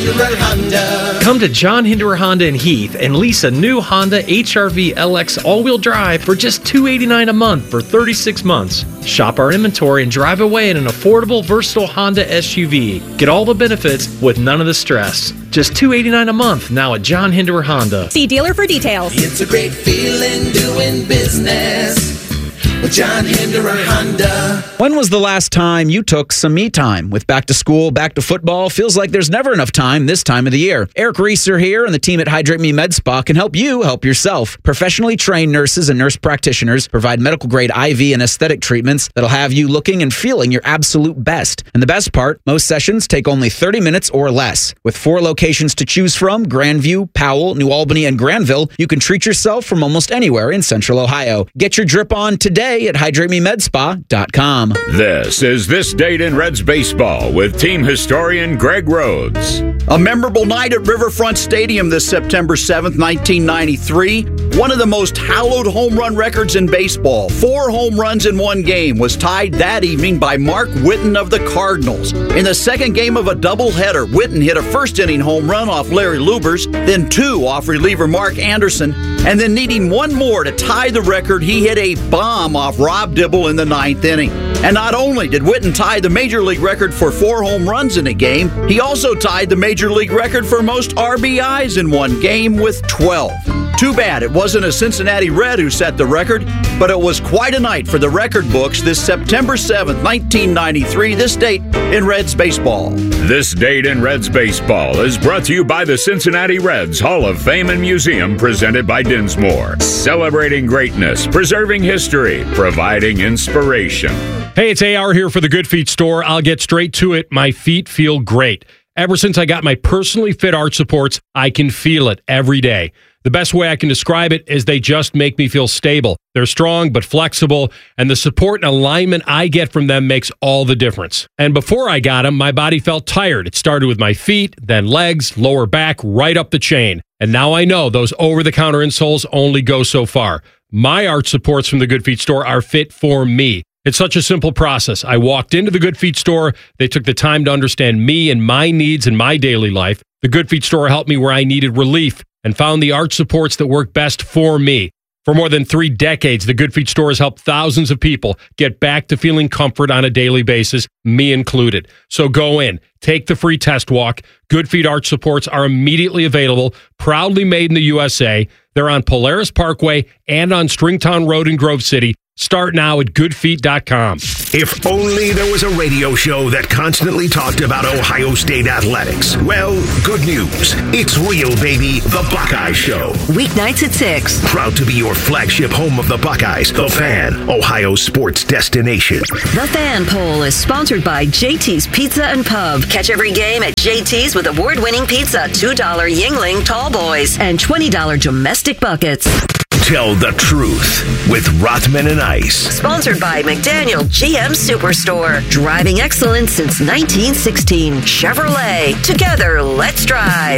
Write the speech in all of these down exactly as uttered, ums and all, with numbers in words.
Hinderer Honda. Come to John Hinderer Honda in Heath and lease a new Honda H R V L X all-wheel drive for just two hundred eighty-nine dollars a month for thirty-six months. Shop our inventory and drive away in an affordable, versatile Honda S U V. Get all the benefits with none of the stress. Just two hundred eighty-nine dollars a month now at John Hinderer Honda. See dealer for details. It's a great feeling doing business with John Hinderer Honda. When was the last time you took some me time? With back to school, back to football, feels like there's never enough time this time of the year. Eric Reeser here and the team at Hydrate Me Med Spa can help you help yourself. Professionally trained nurses and nurse practitioners provide medical grade I V and aesthetic treatments that'll have you looking and feeling your absolute best. And the best part, most sessions take only thirty minutes or less. With four locations to choose from, Grandview, Powell, New Albany, and Granville, you can treat yourself from almost anywhere in Central Ohio. Get your drip on today at hydrate me med spa dot com. This is This Date in Reds Baseball with team historian Greg Rhodes. A memorable night at Riverfront Stadium this September seventh, nineteen ninety-three. One of the most hallowed home run records in baseball, four home runs in one game, was tied that evening by Mark Whitten of the Cardinals. In the second game of a doubleheader, Whitten hit a first-inning home run off Larry Lubers, then two off reliever Mark Anderson, and then needing one more to tie the record, he hit a bomb off Rob Dibble in the ninth inning. And not only did Whitten tie the Major League record for four home runs in a game, he also tied the Major League record for most R B Is in one game with twelve. Too bad it wasn't a Cincinnati Red who set the record, but it was quite a night for the record books this September seventh, nineteen ninety-three, this date in Reds baseball. This Date in Reds Baseball is brought to you by the Cincinnati Reds Hall of Fame and Museum, presented by Dinsmore. Celebrating greatness, preserving history, providing inspiration. Hey, it's A R here for the Good Feet store. I'll get straight to it. My feet feel great. Ever since I got my personally fit arch supports, I can feel it every day. The best way I can describe it is they just make me feel stable. They're strong but flexible, and the support and alignment I get from them makes all the difference. And before I got them, my body felt tired. It started with my feet, then legs, lower back, right up the chain. And now I know those over-the-counter insoles only go so far. My arch supports from the Good Feet store are fit for me. It's such a simple process. I walked into the Good Feet store. They took the time to understand me and my needs in my daily life. The Good Feet store helped me where I needed relief and found the arch supports that work best for me. For more than three decades, the Good Feet store has helped thousands of people get back to feeling comfort on a daily basis, me included. So go in, take the free test walk. Good Feet arch supports are immediately available, proudly made in the U S A. They're on Polaris Parkway and on Stringtown Road in Grove City. Start now at good feet dot com. If only there was a radio show that constantly talked about Ohio State athletics. Well, good news. It's real, baby. The Buckeye Show. Weeknights at six. Proud to be your flagship home of the Buckeyes, The Fan, Ohio sports destination. The Fan Poll is sponsored by J T's Pizza and Pub. Catch every game at J T's with award-winning pizza, two dollar Yingling Tall Boys, and twenty dollar domestic buckets. Tell the truth with Rothman and Ice. Sponsored by McDaniel G M Superstore. Driving excellence since nineteen sixteen. Chevrolet. Together, let's drive.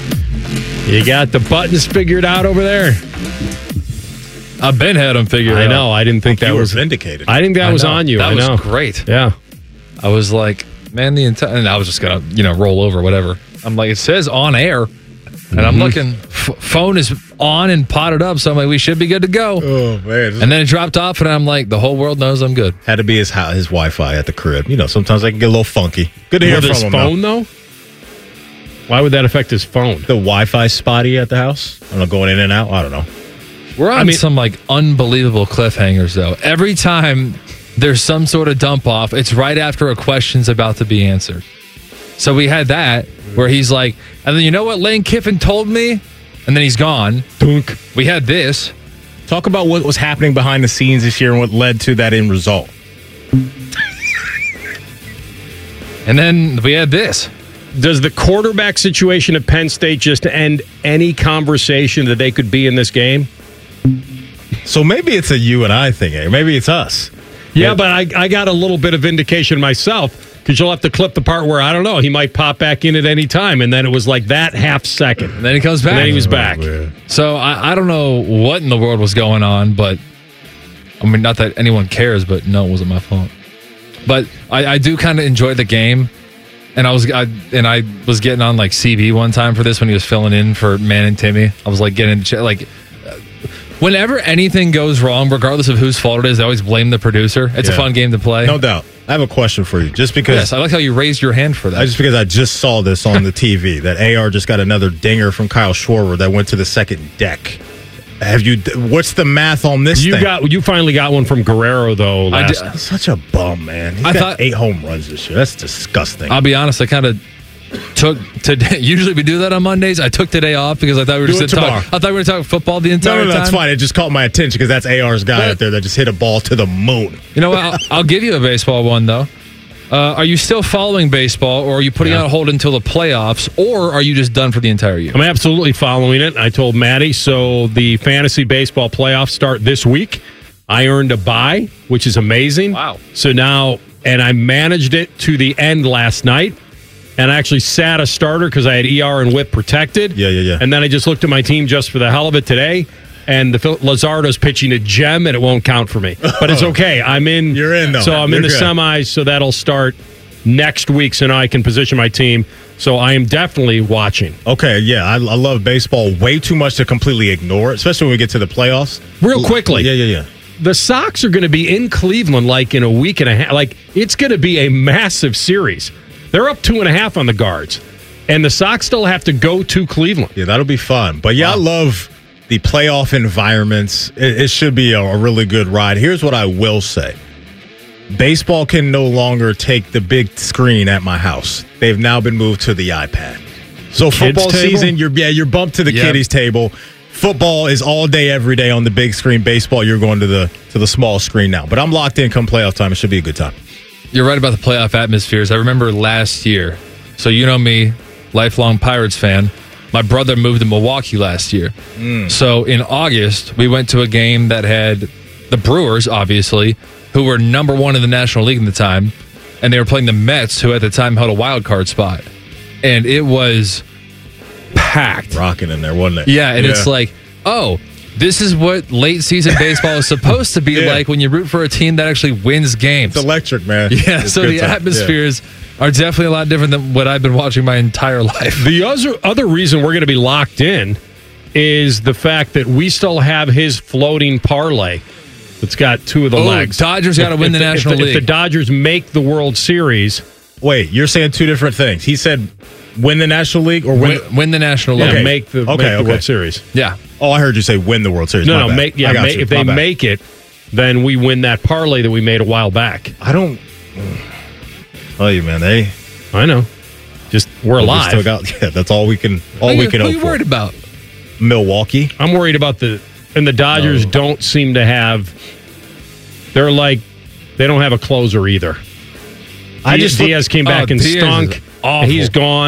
You got the buttons figured out over there? I've been had them figured I out. I know. I didn't think that you was were vindicated. I think that I was know. on you. That I know. was great. Yeah. I was like, man, the entire, and I was just gonna, you know, roll over, whatever. I'm like, it says on air, and mm-hmm. I'm looking, f- phone is on and potted up, so I'm like, we should be good to go. Oh man! And then it dropped off, and I'm like, the whole world knows I'm good. Had to be his his Wi-Fi at the crib. You know, sometimes I can get a little funky. Good to hear With from his him. phone though. Why would that affect his phone? The Wi-Fi spotty at the house. I don't know, going in and out. I don't know. We're on I mean, some like unbelievable cliffhangers, though. Every time there's some sort of dump off, it's right after a question's about to be answered. So we had that where he's like, and then you know what Lane Kiffin told me? And then he's gone. Dunk. We had this. Talk about what was happening behind the scenes this year and what led to that end result. And then we had this. Does the quarterback situation at Penn State just end any conversation that they could be in this game? So maybe it's a you and I thing, eh? Maybe it's us. Yeah, but I, I got a little bit of vindication myself because you'll have to clip the part where, I don't know, he might pop back in at any time. And then it was like that half second. And then he comes back. And then he was back. Oh, so I, I don't know what in the world was going on, but I mean, not that anyone cares, but no, it wasn't my fault. But I, I do kind of enjoy the game. And I was I, and I was getting on like C B one time for this when he was filling in for Man and Timmy. I was like getting like whenever anything goes wrong, regardless of whose fault it is, they always blame the producer. It's Yeah. a fun game to play. No doubt. I have a question for you. Just because Yes, I like how you raised your hand for that. I just because I just saw this on the T V that A R just got another dinger from Kyle Schwarber that went to the second deck. Have you? What's the math on this? You thing? got you finally got one from Guerrero though. I Last did- Such a bum, man. He's I got thought- eight home runs this year. That's disgusting. I'll be honest, I kind of took today. Usually we do that on Mondays. I took today off because I thought we were Do just it gonna tomorrow. talk. I thought we were talking football the entire no, no, no, time. that's fine. It just caught my attention because that's A R's guy But- out there that just hit a ball to the moon. You know what? I'll, I'll give you a baseball one though. Uh, are you still following baseball, or are you putting Yeah. out a hold until the playoffs, or are you just done for the entire year? I'm absolutely following it. I told Maddie, so the fantasy baseball playoffs start this week. I earned a bye, which is amazing. Wow. So now, and I managed it to the end last night, and I actually sat a starter because I had E R and whip protected. Yeah, yeah, yeah. And then I just looked at my team just for the hell of it today, and the Phil- Lazardo's pitching a gem, and it won't count for me. But it's okay. I'm in. You're in, though. So I'm in You're the good. semis, so that'll start next week, so now I can position my team. So I am definitely watching. Okay, yeah, I, I love baseball way too much to completely ignore it, especially when we get to the playoffs. Real quickly. Yeah, yeah, yeah. The Sox are going to be in Cleveland like in a week and a half. Like, it's going to be a massive series. They're up two and a half on the Guards, and the Sox still have to go to Cleveland. Yeah, that'll be fun. But yeah, I love the playoff environments. It, it should be a, a really good ride. Here's what I will say. Baseball can no longer take the big screen at my house. They've now been moved to the iPad. So Kids football table? season, you're yeah, you're bumped to the Yeah. kiddies table. Football is all day, every day on the big screen. Baseball, you're going to the to the small screen now. But I'm locked in come playoff time. It should be a good time. You're right about the playoff atmospheres. I remember last year. So you know me, lifelong Pirates fan. My brother moved to Milwaukee last year. So in August, we went to a game that had the Brewers, obviously, who were number one in the National League at the time, and they were playing the Mets, who at the time held a wild card spot. And it was packed. Rocking in there, wasn't it? Yeah, and it's like, oh, this is what late season baseball is supposed to be Yeah. like when you root for a team that actually wins games. It's electric, man. Yeah, It's so good the time. Yeah. atmospheres are definitely a lot different than what I've been watching my entire life. The other, other reason we're going to be locked in is the fact that we still have his floating parlay that's got two of the Oh, legs. Dodgers gotta If- win the if National if the, League. If the Dodgers make the World Series, Wait, you're saying two different things. He said win the National League or win. Win, win the National yeah, League. Okay. make the, Okay, make the okay. World Series. Yeah. Oh, I heard you say win the World Series. No, My no, bad. make, yeah, I got make, you. if they My bad. make it, then we win that parlay that we made a while back. I don't. Tell you, man. They I know. Just we're we alive. still got. Yeah, that's all we can. All Who we you- can who hope you for. worried about? Milwaukee. I'm worried about the and the Dodgers No. don't seem to have. They're like they don't have a closer either. I Diaz, just look- Diaz came back Oh, and Diaz is stunk. awful. He's gone.